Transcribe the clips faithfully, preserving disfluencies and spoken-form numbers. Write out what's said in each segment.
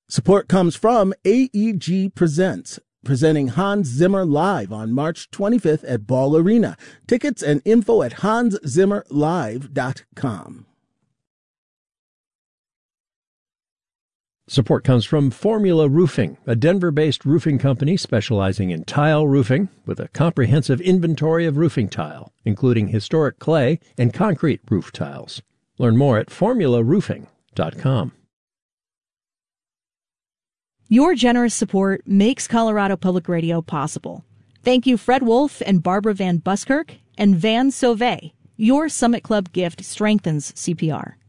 Support comes from A E G Presents, presenting Hans Zimmer live on March twenty-fifth at Ball Arena. Tickets and info at hans zimmer live dot com. Support comes from Formula Roofing, a Denver-based roofing company specializing in tile roofing with a comprehensive inventory of roofing tile, including historic clay and concrete roof tiles. Learn more at formula roofing dot com. Your generous support makes Colorado Public Radio possible. Thank you, Fred Wolf and Barbara Van Buskirk and Van Sauvé. Your Summit Club gift strengthens C P R.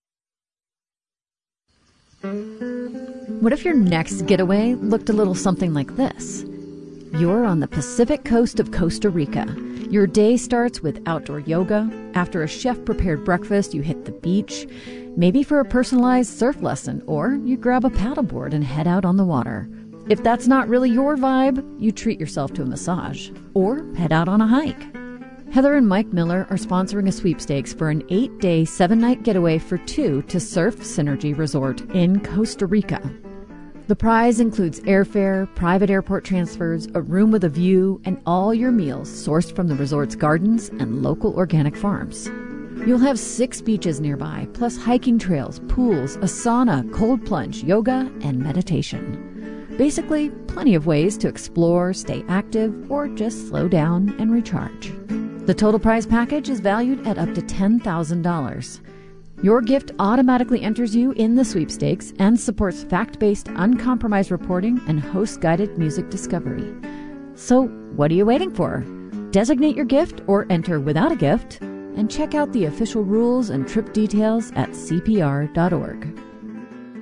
What if your next getaway looked a little something like this? You're on the Pacific coast of Costa Rica. Your day starts with outdoor yoga. After a chef-prepared breakfast, you hit the beach. Maybe for a personalized surf lesson, or you grab a paddleboard and head out on the water. If that's not really your vibe, you treat yourself to a massage, or head out on a hike. Heather and Mike Miller are sponsoring a sweepstakes for an eight-day, seven-night getaway for two to Surf Synergy Resort in Costa Rica. The prize includes airfare, private airport transfers, a room with a view, and all your meals sourced from the resort's gardens and local organic farms. You'll have six beaches nearby, plus hiking trails, pools, a sauna, cold plunge, yoga, and meditation. Basically, plenty of ways to explore, stay active, or just slow down and recharge. The total prize package is valued at up to ten thousand dollars. Your gift automatically enters you in the sweepstakes and supports fact-based, uncompromised reporting and host-guided music discovery. So, what are you waiting for? Designate your gift or enter without a gift, and check out the official rules and trip details at C P R dot org.